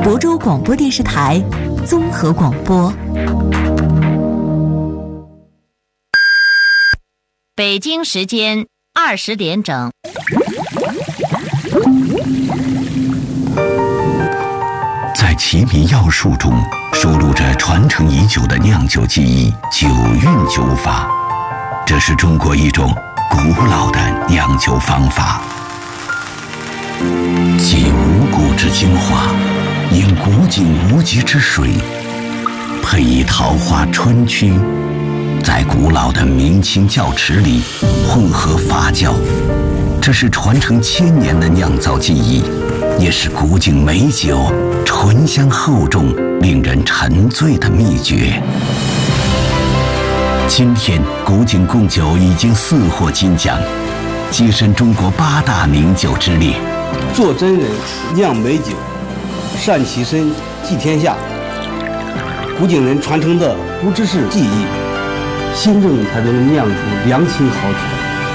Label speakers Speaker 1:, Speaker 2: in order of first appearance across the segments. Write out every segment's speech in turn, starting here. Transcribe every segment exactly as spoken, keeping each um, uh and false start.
Speaker 1: 亳州广播电视台综合广播。
Speaker 2: 北京时间二十点整。
Speaker 3: 在奇米药术中收录着传承已久的酿酒技艺——九韵酒法。这是中国一种古老的酿酒方法，集五谷之精华，饮古井无极之水，配以桃花春曲，在古老的明清窖池里混合发酵。这是传承千年的酿造技艺，也是古井美酒醇香厚重、令人沉醉的秘诀。今天，古井贡酒已经四获金奖，跻身中国八大名酒之列。
Speaker 4: 做真人，酿美酒，善其身，济天下。古井人传承的不只是技艺，心正才能酿出良清好酒。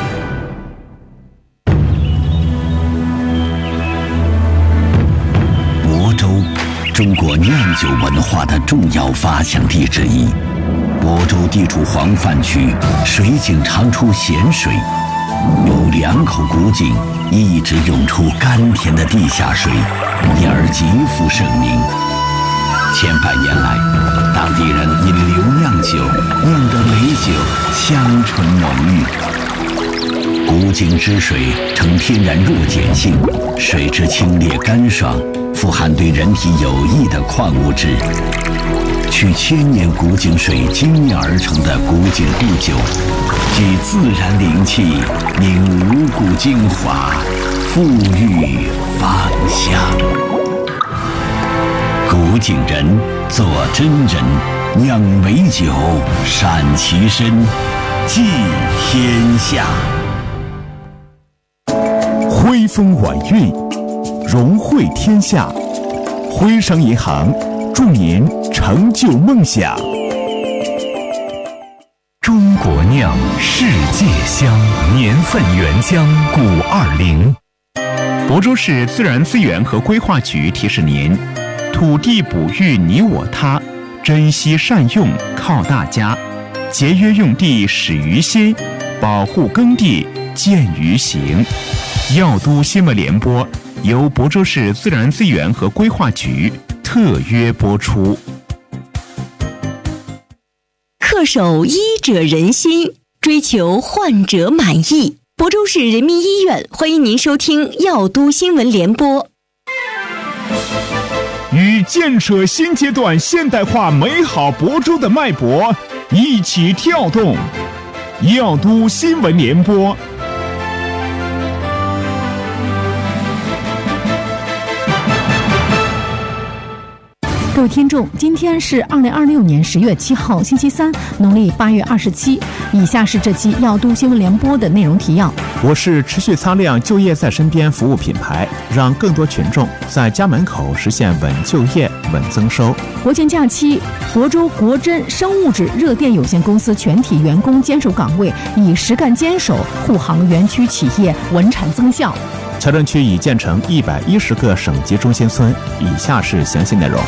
Speaker 3: 亳州，中国酿酒文化的重要发祥地之一。亳州地处黄泛区，水井常出咸水，有两口古井一直涌出甘甜的地下水，因而极负盛名。千百年来，当地人因留酿酒，酿得美酒香醇浓郁。古井之水呈天然弱碱性，水质清冽干爽，富含对人体有益的矿物质。取千年古井水精炼而成的古井故酒，具自然灵气，凝五谷精华，馥郁芳香。古井人做真人，酿美酒，善其身，济天下。
Speaker 5: 徽风晚韵，融汇天下。徽商银行祝您成就梦想。
Speaker 6: 中国酿，世界香，年份原浆古二零。亳州市自然资源和规划局提示您：土地哺育你我他，珍惜善用靠大家，节约用地始于心，保护耕地见于行。药都新闻联播由亳州市自然资源和规划局特约播出。
Speaker 1: 恪守医者仁心，追求患者满意。亳州市人民医院欢迎您收听药都新闻联播。
Speaker 5: 与建设新阶段现代化美好亳州的脉搏一起跳动，药都新闻联播。
Speaker 7: 各位听众，今天是二零二六年十月七号，星期三，农历八月二十七。以下是这期药都新闻联播的内容提要。
Speaker 5: 我是持续擦亮就业在身边服务品牌，让更多群众在家门口实现稳就业、稳增收。
Speaker 7: 国庆假期，亳州国珍生物质热电有限公司全体员工坚守岗位，以实干坚守护航园区企业稳产增效。
Speaker 5: 桥镇区已建成一百一十个省级中心村。以下是详细内容。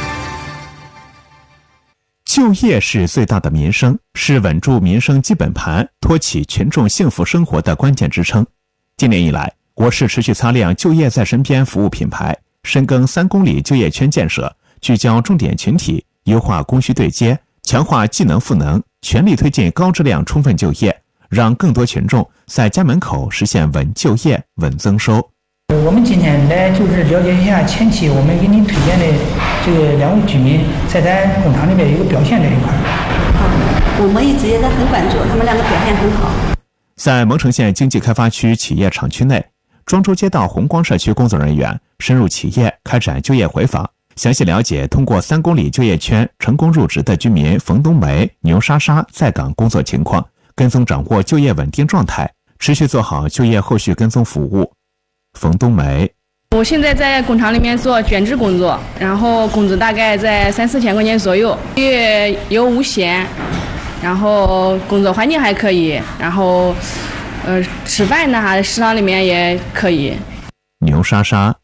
Speaker 5: 就业是最大的民生，是稳住民生基本盘、托起群众幸福生活的关键支撑。今年以来，我市持续擦亮就业在身边服务品牌，深耕三公里就业圈建设，聚焦重点群体，优化供需对接，强化技能赋能，全力推进高质量充分就业，让更多群众在家门口实现稳就业、稳增收。
Speaker 8: 我们今天来就是了解一下前期我们给您推荐的这个两位居民在咱工厂里面有个表现这一块。
Speaker 9: 好，我们一直也在很关注，他们两个表现很好。
Speaker 5: 在蒙城县经济开发区企业厂区内，庄周街道红光社区工作人员深入企业开展就业回访，详细了解通过三公里就业圈成功入职的居民冯冬梅、牛莎莎在岗工作情况，跟踪掌握就业稳定状态，持续做好就业后续跟踪服务。冯冬梅，
Speaker 10: 我现在在工厂里面做卷制工作，然后工资大概在三四千块钱左右，月有五险，然后工作环境还可以，然后呃吃饭呢，还食堂里面也可以。
Speaker 5: 牛莎莎，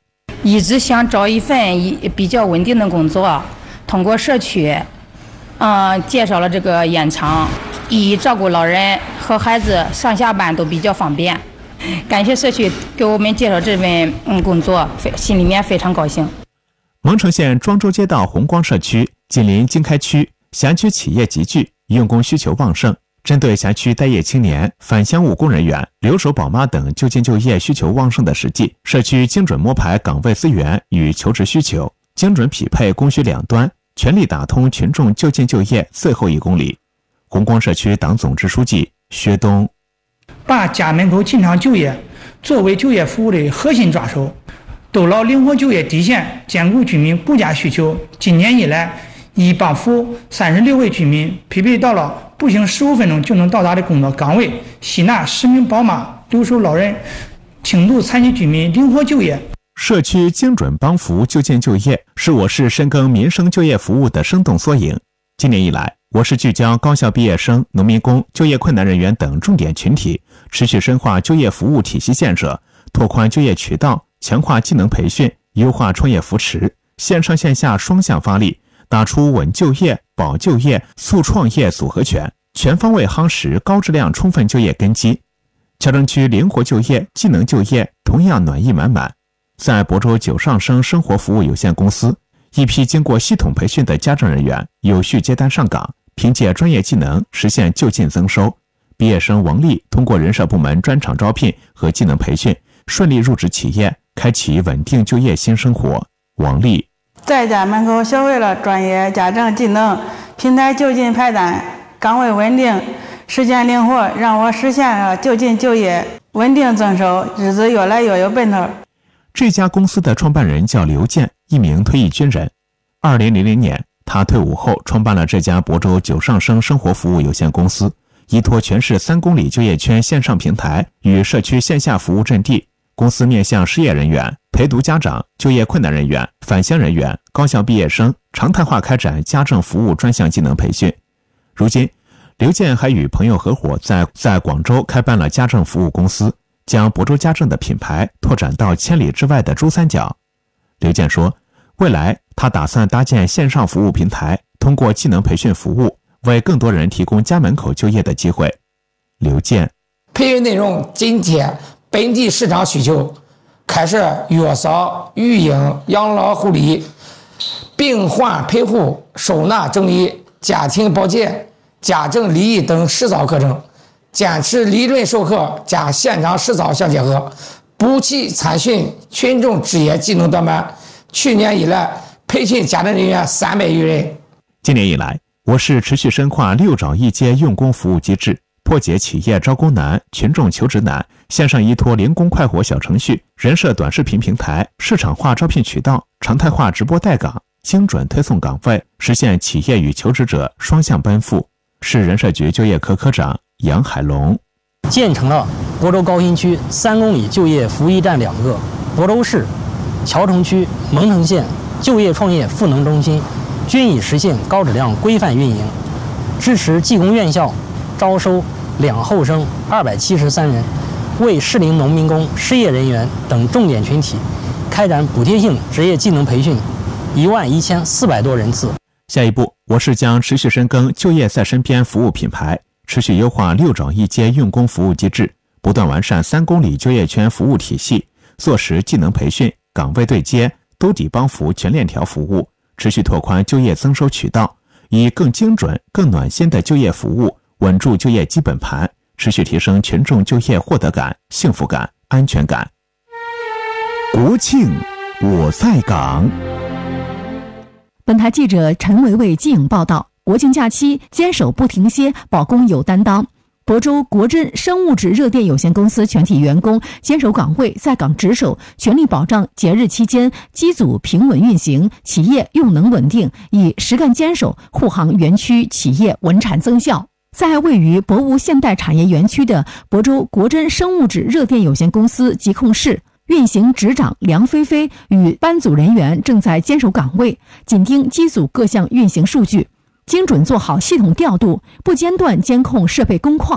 Speaker 11: 一直想找一份比较稳定的工作，通过社区，嗯，介绍了这个烟厂，以照顾老人和孩子上下班都比较方便。感谢社区给我们介绍这份嗯工作，心里面非常高兴。
Speaker 5: 蒙城县庄周街道红光社区紧邻经开区，辖区企业集聚，用工需求旺盛。针对辖区待业青年、返乡务工人员、留守宝妈等就近就业需求旺盛的实际，社区精准摸排岗位资源与求职需求，精准匹配供需两端，全力打通群众就近就业最后一公里。红光社区党总支书记薛东，
Speaker 8: 把家门口进厂就业作为就业服务的核心抓手，兜牢灵活就业底线，兼顾居民顾家需求。今年以来，已帮扶三十六位居民匹配到了步行十五分钟就能到达的工作岗位，吸纳十名宝妈、留守老人、轻度残疾居民灵活就业。
Speaker 5: 社区精准帮扶就近就业，是我市深耕民生就业服务的生动缩影。今年以来，我市聚焦高校毕业生、农民工、就业困难人员等重点群体，持续深化就业服务体系建设，拓宽就业渠道，强化技能培训，优化创业扶持，线上线下双向发力，打出稳就业、保就业、促创业组合拳，全方位夯实高质量充分就业根基。桥城区灵活就业、技能就业同样暖意满满。在亳州九上生生活服务有限公司，一批经过系统培训的家政人员有序接单上岗，凭借专业技能实现就近增收。毕业生王丽通过人社部门专场招聘和技能培训，顺利入职企业，开启稳定就业新生活。王丽
Speaker 12: 在家门口学会了专业家政技能，平台就近派单，岗位稳定，时间灵活，让我实现了就近就业，稳定增收，日子越来越有奔头。
Speaker 5: 这家公司的创办人叫刘健，一名退役军人。二零零零年，他退伍后创办了这家亳州九上生生活服务有限公司，依托全市三公里就业圈线上平台与社区线下服务阵地，公司面向失业人员、陪读家长、就业困难人员、返乡人员、高校毕业生，常态化开展家政服务专项技能培训。如今，刘健还与朋友合伙在在广州开办了家政服务公司，将亳州家政的品牌拓展到千里之外的珠三角。刘健说，未来他打算搭建线上服务平台，通过技能培训服务，为更多人提供家门口就业的机会。刘健，
Speaker 13: 培训内容紧贴本地市场需求，开设月嫂、育婴、养老护理、病患陪护、收纳整理、家庭保洁、家政礼仪等实操课程，坚持理论授课加现场实操相结合，不期参训群众职业技能短板。去年以来，培训家政人员三百余人。
Speaker 5: 今年以来，我市持续深化六找一接用工服务机制，破解企业招工难、群众求职难，线上依托零工快活小程序、人社短视频平台、市场化招聘渠道、常态化直播带岗，精准推送岗位，实现企业与求职者双向奔赴。市人社局就业科科长杨海龙，
Speaker 14: 建成了亳州高新区三公里就业服务驿站两个，亳州市、桥城区、蒙城县就业创业赋能中心均已实现高质量规范运营，支持技工院校招收两后生二百七十三人，为适龄农民工、失业人员等重点群体开展补贴性职业技能培训一万一千四百多人次。
Speaker 5: 下一步，我市将持续深耕就业在身边服务品牌，持续优化六找一接用工服务机制，不断完善三公里就业圈服务体系，落实技能培训、岗位对接、兜底帮扶全链条服务，持续拓宽就业增收渠道，以更精准、更暖心的就业服务稳住就业基本盘，持续提升群众就业获得感、幸福感、安全感。
Speaker 3: 国庆我在岗。
Speaker 7: 本台记者陈维维记影报道，国庆假期坚守不停歇，保供有担当。亳州国珍生物质热电有限公司全体员工坚守岗位，在岗值守，全力保障节日期间机组平稳运行，企业用能稳定，以实干坚守护航园区企业稳产增效。在位于博物现代产业园区的亳州国珍生物质热电有限公司疾控室，运行执掌梁菲菲与班组人员正在坚守岗位，紧盯机组各项运行数据，精准做好系统调度，不间断监控设备工况，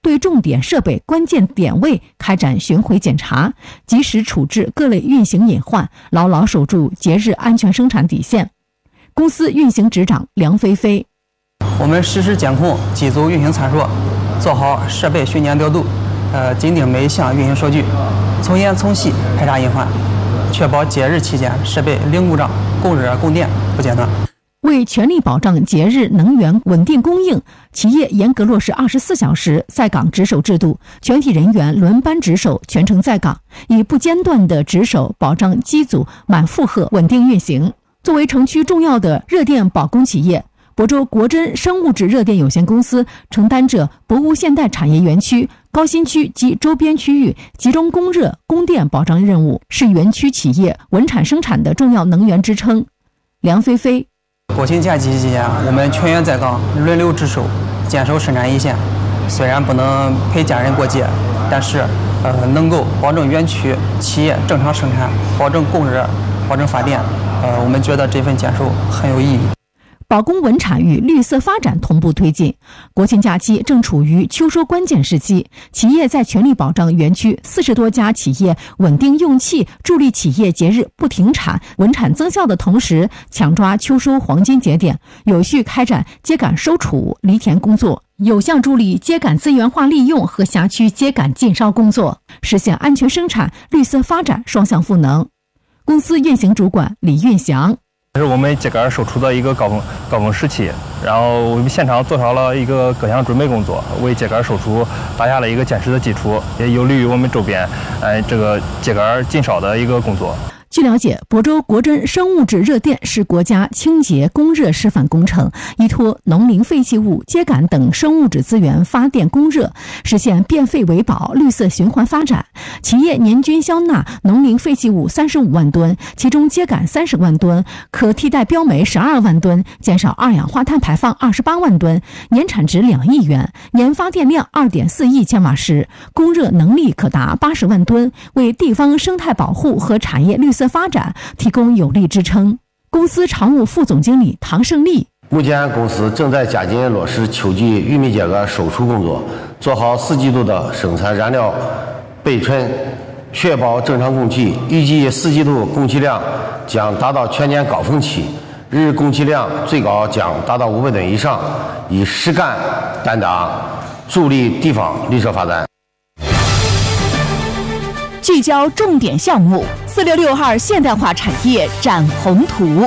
Speaker 7: 对重点设备关键点位开展巡回检查，及时处置各类运行隐患，牢牢守住节日安全生产底线。公司运行执掌梁飞飞：
Speaker 15: 我们实时监控机组运行参数，做好设备巡检调度，呃，紧盯每一项运行数据，从严从细排查隐患，确保节日期间设备零故障、供热供电不间断。
Speaker 7: 为全力保障节日能源稳定供应，企业严格落实二十四小时在岗值守制度，全体人员轮班值守，全程在岗，以不间断的值守保障机组满负荷稳定运行。作为城区重要的热电保供企业，亳州国珍生物质热电有限公司承担着博物现代产业园区、高新区及周边区域集中供热供电保障任务，是园区企业稳产生产的重要能源支撑。梁飞飞：
Speaker 15: 国庆假期期间，我们全员在岗，轮流值守，坚守生产一线。虽然不能陪家人过节，但是呃能够保证园区企业正常生产，保证供热，保证发电。呃，我们觉得这份坚守很有意义。
Speaker 7: 保供稳产与绿色发展同步推进。国庆假期正处于秋收关键时期，企业在全力保障园区四十多家企业稳定用气，助力企业节日不停产、稳产增效的同时，抢抓秋收黄金节点，有序开展秸秆收储、犁田工作，有效助力秸秆资源化利用和辖区秸秆禁烧工作，实现安全生产、绿色发展双向赋能。公司运行主管李运祥：
Speaker 16: 这是我们秸秆收储的一个高峰高峰时期，然后我们现场做好了一个各项准备工作，为秸秆收储打下了一个坚实的基础，也有利于我们周边哎这个秸秆禁烧的一个工作。
Speaker 7: 据了解，亳州国珍生物质热电是国家清洁供热示范工程，依托农林废弃物、秸秆等生物质资源发电供热，实现变废为宝、绿色循环发展。企业年均消纳农林废弃物三十五万吨，其中秸秆三十万吨，可替代标煤十二万吨，减少二氧化碳排放二十八万吨，年产值两亿元，年发电量二点四亿千瓦时，供热能力可达八十万吨，为地方生态保护和产业绿色发展提供有力支撑。公司常务副总经理唐胜利：
Speaker 17: 目前公司正在加紧落实秋季玉米秸秆收储工作，做好四季度的生产燃料备存，确保正常供气。预计四季度供气量将达到全年高峰期，日供气量最高将达到五百吨以上，以实干担当，助力地方绿色发展。
Speaker 1: 聚焦重点项目，四六六号现代化产业展宏图。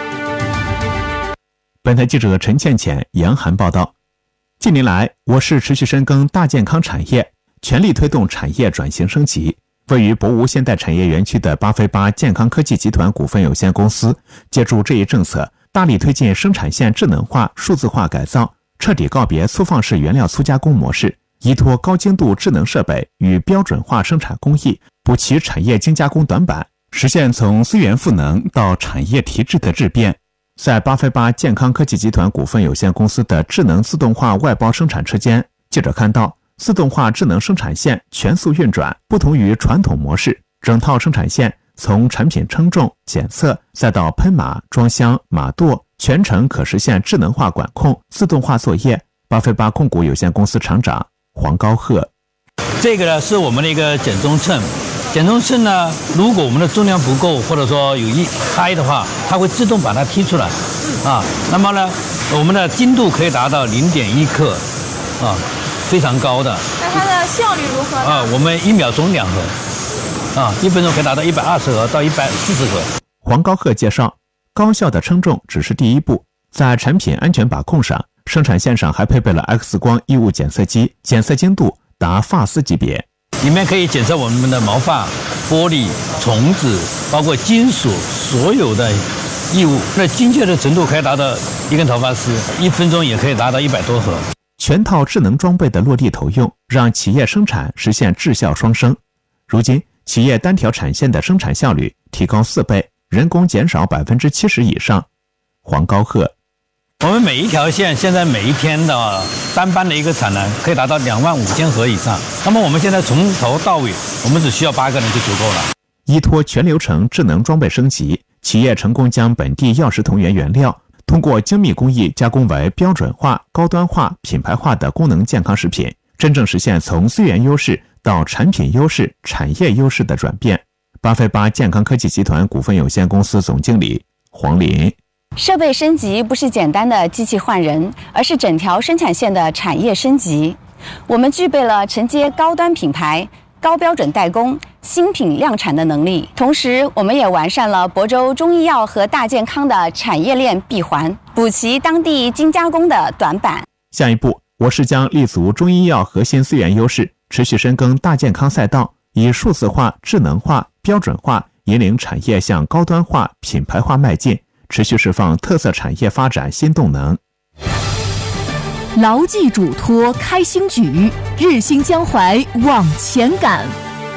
Speaker 5: 本台记者陈倩倩、杨涵报道。近年来，我市持续深耕大健康产业，全力推动产业转型升级。位于博芜现代产业园区的巴菲巴健康科技集团股份有限公司，借助这一政策，大力推进生产线智能化、数字化改造，彻底告别粗放式原料粗加工模式，依托高精度智能设备与标准化生产工艺，补齐产业精加工短板，实现从资源赋能到产业提质的质变。在巴菲巴健康科技集团股份有限公司的智能自动化外包生产车间，记者看到自动化智能生产线全速运转，不同于传统模式，整套生产线从产品称重、检测，再到喷码、装箱、码垛，全程可实现智能化管控、自动化作业。巴菲巴控股有限公司厂长黄高鹤：
Speaker 18: 这个呢是我们的一个减重秤，减重秤呢，如果我们的重量不够，或者说有一开的话，它会自动把它踢出来，啊，那么呢，我们的精度可以达到零点一克，啊，非常高的。
Speaker 19: 那它的效率如何呢？
Speaker 18: 啊，我们一秒钟两盒，啊，一分钟可以达到一百二十盒到一百四十盒。
Speaker 5: 黄高鹤介绍，高效的称重只是第一步，在产品安全把控上，生产线上还配备了 X 光异物检测机，检测精度达发丝级别。
Speaker 18: 里面可以检测我们的毛发、玻璃、虫子，包括金属所有的异物，那精确的程度可以达到一根头发丝，一分钟也可以达到一百多盒。
Speaker 5: 全套智能装备的落地投用，让企业生产实现质效双升。如今，企业单条产线的生产效率提高四倍，人工减少百分之七十以上。黄高鹤：
Speaker 18: 我们每一条线现在每一天的单班的一个产能可以达到两万五千盒以上。那么我们现在从头到尾，我们只需要八个人就足够了。
Speaker 5: 依托全流程智能装备升级，企业成功将本地药食同源原料通过精密工艺加工为标准化、高端化、品牌化的功能健康食品， 真正实现从资源优势到产品优势、产业优势的转变。巴菲巴健康科技集团股份有限公司总经理黄林。
Speaker 20: 设备升级不是简单的机器换人，而是整条生产线的产业升级。我们具备了承接高端品牌、高标准代工、新品量产的能力，同时我们也完善了亳州中医药和大健康的产业链闭环，补齐当地精加工的短板。
Speaker 5: 下一步，我市将立足中医药核心资源优势，持续深耕大健康赛道，以数字化、智能化、标准化引领产业向高端化、品牌化迈进，持续释放特色产业发展新动能。
Speaker 1: 牢记嘱托开新举，日新江淮往前赶。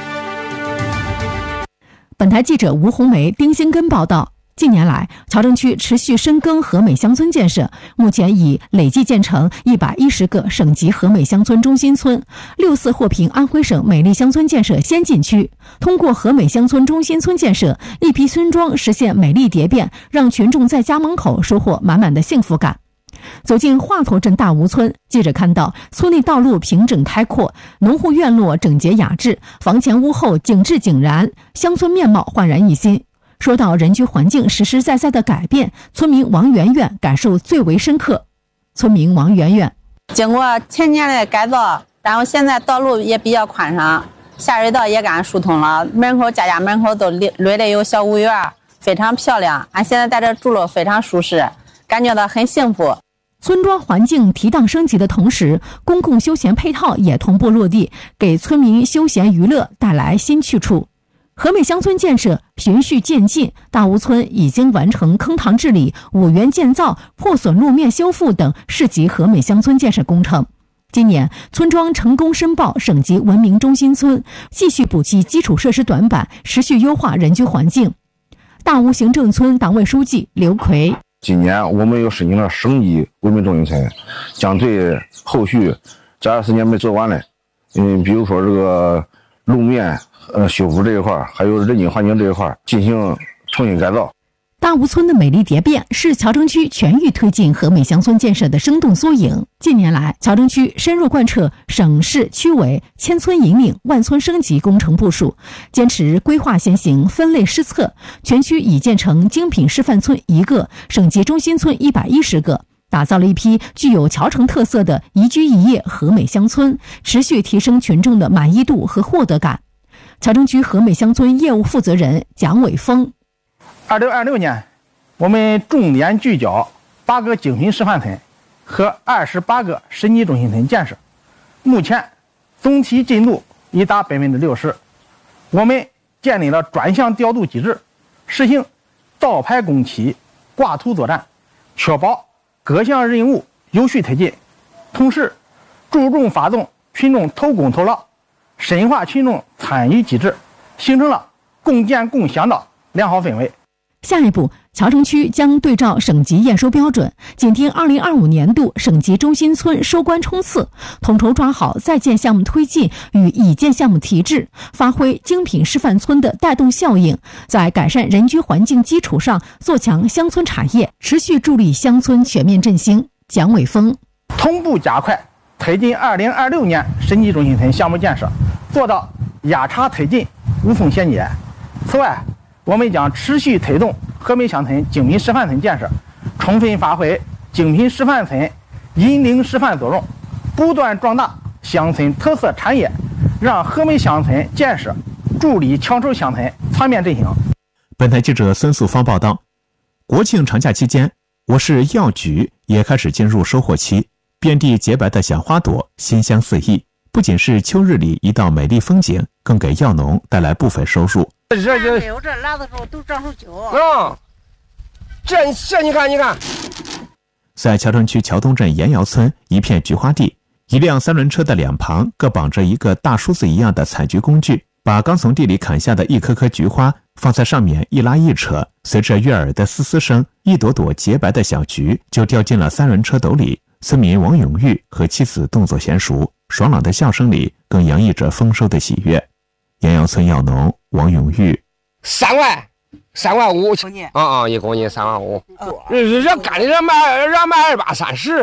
Speaker 7: 本台记者吴红梅、丁新根报道，近年来，乔城区持续深耕和美乡村建设，目前已累计建成一百一十个省级和美乡村中心村，六次获评安徽省美丽乡村建设先进区。通过和美乡村中心村建设，一批村庄实现美丽蝶变，让群众在家门口收获满满的幸福感。走进华头镇大吴村，记者看到村内道路平整开阔，农户院落整洁雅致，房前屋后景致井然，乡村面貌焕然一新。说到人居环境实实在在的改变，村民王媛媛感受最为深刻。村民王媛媛，
Speaker 21: 经过前年的改造，然后现在道路也比较宽敞，下水道也给俺疏通了，门口家家门口都垒了有小屋园，非常漂亮。俺现在在这住了非常舒适，感觉到很幸福。
Speaker 7: 村庄环境提档升级的同时，公共休闲配套也同步落地，给村民休闲娱乐带来新去处。和美乡村建设循序渐进，大吴村已经完成坑塘治理、五园建造、破损路面修复等市级和美乡村建设工程。今年，村庄成功申报省级文明中心村，继续补齐基础设施短板，持续优化人居环境。大吴行政村党委书记刘奎，
Speaker 22: 今年我们又申请了省级文明中心村，将对后续这二十年没做完的，嗯，比如说这个路面呃修复这一块，还有人居环境这一块进行重新改造。
Speaker 7: 大吴村的美丽蝶变是乔城区全域推进和美乡村建设的生动缩影。近年来，乔城区深入贯彻省市区委千村引领、万村升级工程部署，坚持规划先行、分类施策，全区已建成精品示范村一个，省级中心村一百一十个，打造了一批具有乔城特色的宜居宜业和美乡村，持续提升群众的满意度和获得感。乔城区和美乡村业务负责人蒋伟峰，
Speaker 23: 二零二六年，我们重点聚焦八个精品示范村和二十八个省级中心村建设，目前总体进度已达百分之六十。我们建立了专项调度机制，实行倒排工期、挂图作战，确保各项任务有序推进。同时，注重发动群众投工投劳，深化群众参与机制，形成了共建共享的良好氛围。
Speaker 7: 下一步，乔城区将对照省级验收标准，紧盯二零二五年度省级中心村收官冲刺，统筹抓好在建项目推进与已建项目提质，发挥精品示范村的带动效应，在改善人居环境基础上做强乡村产业，持续助力乡村全面振兴。蒋伟峰，
Speaker 23: 同步加快推进二零二六年省级中心村项目建设，做到压差推进、无缝衔接。此外，我们将持续推动和美乡村精品示范村建设，充分发挥精品示范村引领示范作用，不断壮大乡村特色产业，让和美乡村建设助力抢手乡村全面振兴。
Speaker 5: 本台记者孙素芳报道，国庆长假期间，我市药菊也开始进入收获期，遍地洁白的小花朵，馨香四溢，不仅是秋日里一道美丽风景，更给药农带来部分收入。
Speaker 24: 这这我这拉的时候都长出酒啊！这这你看你看，
Speaker 5: 在乔城区桥东镇盐窑村一片菊花地，一辆三轮车的两旁各绑着一个大梳子一样的采菊工具，把刚从地里砍下的一颗颗菊花放在上面一拉一扯，随着悦耳的嘶嘶声，一朵朵洁白的小菊就掉进了三轮车斗里。村民王永玉和妻子动作娴熟，爽朗的笑声里更洋溢着丰收的喜悦。盐窑村药农王永玉，
Speaker 24: 三万三万五，啊啊，一公斤三万五，人人干的人卖人卖二八三十，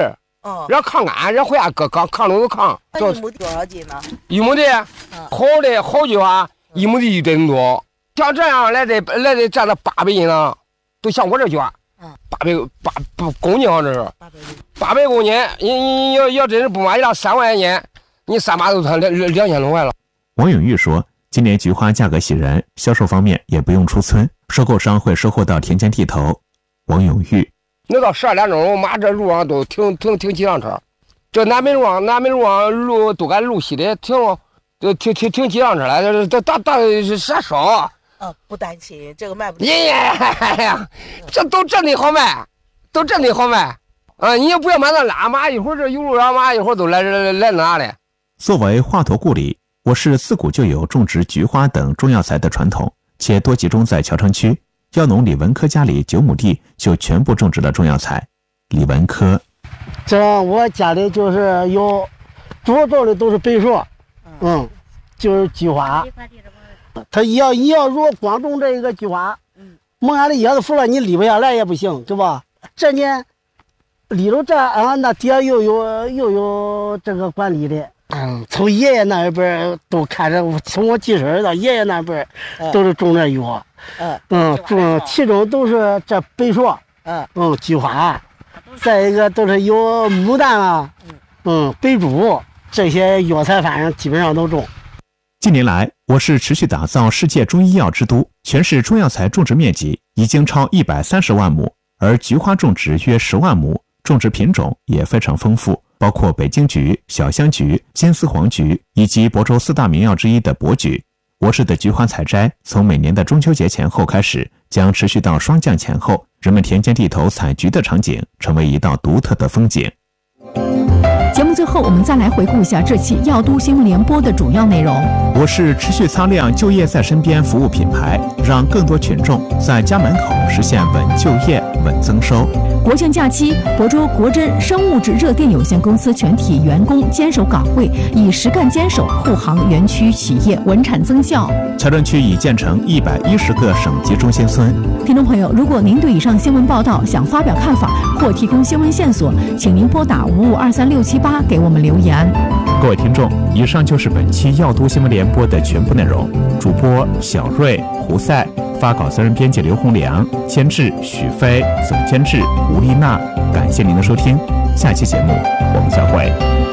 Speaker 24: 哦，人炕杆，人回家搁炕炕楼头炕。
Speaker 19: 那一亩地多少斤呢？
Speaker 24: 一亩地，好的好菊花，一亩地一吨多。像这样来的来的占到八百斤呢，都像我这菊花，八百八八公斤啊，这是八百公斤。你你要要真是不买一辆三万块钱，你三把都才两两千多块了。
Speaker 5: 王永玉说，今年菊花价格喜人，销售方面也不用出村，收购商会收获到田间地头。王永玉，
Speaker 24: 那到十二点钟，我妈这路上都停停停几辆车，这南北路上南北路上路都赶路西的停了，就停停停几辆车来，这这大大是啥少啊？
Speaker 19: 哦，不担心这个卖不掉。
Speaker 24: 哎呀，这都真的好卖，都真的好卖啊！你也不要买那拉马，一会儿这有路拉马，一会儿都来来来那里。
Speaker 5: 作为华佗故里，我市自古就有种植菊花等中药材的传统，且多集中在谯城区。药农李文科家里九亩地就全部种植了中药材。李文科，
Speaker 2: 这我家里就是有，主要种的都是柏树，嗯，就是菊花。他要你要如果光种这个菊花，蒙俺的叶子腐了，你理不下来也不行，对吧？这年理了这啊，那底下又有又有这个管理的。嗯，从爷爷那边都看着，从我记事到爷爷那边都是种这药，嗯嗯，种其中都是这柏树，嗯嗯，菊花，再一个都是有牡丹啊，嗯，白术这些药材，反正基本上都种。
Speaker 5: 近年来，我市持续打造世界中医药之都，全市中药材种植面积已经超一百三十万亩，而菊花种植约十万亩，种植品种也非常丰富。包括北京菊、小香菊、金丝黄菊以及亳州四大名药之一的柏菊。我市的菊花采摘从每年的中秋节前后开始，将持续到霜降前后，人们田间地头采菊的场景成为一道独特的风景。
Speaker 7: 节目最后，我们再来回顾一下这期药都新闻联播的主要内容。
Speaker 5: 我市持续擦亮就业在身边服务品牌，让更多群众在家门口实现稳就业、稳增收。
Speaker 7: 国庆假期，亳州国珍生物质热电有限公司全体员工坚守岗位，以实干坚守护航园区企业稳产增效。
Speaker 5: 谯镇区已建成一百一十个省级中心村。
Speaker 7: 听众朋友，如果您对以上新闻报道想发表看法或提供新闻线索，请您拨打五五二三六七八给我们留言。
Speaker 5: 各位听众，以上就是本期药都新闻联播的全部内容。主播小瑞、胡赛，发稿责任编辑刘洪良，监制许飞，总监制吴丽娜。感谢您的收听，下期节目我们再会。